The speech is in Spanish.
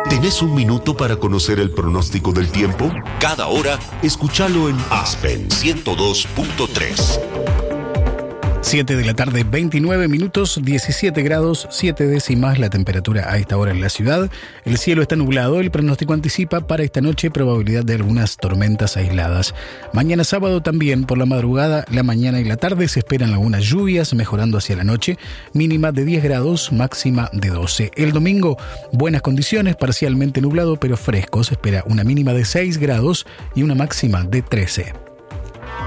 ¿Tenés un minuto para conocer el pronóstico del tiempo? Cada hora, escúchalo en Aspen 102.3. 7 de la tarde, 29 minutos, 17 grados, 7 décimas la temperatura a esta hora en la ciudad. El cielo está nublado, el pronóstico anticipa para esta noche probabilidad de algunas tormentas aisladas. Mañana sábado también, por la madrugada, la mañana y la tarde se esperan algunas lluvias, mejorando hacia la noche, mínima de 10 grados, máxima de 12. El domingo, buenas condiciones, parcialmente nublado pero fresco, se espera una mínima de 6 grados y una máxima de 13.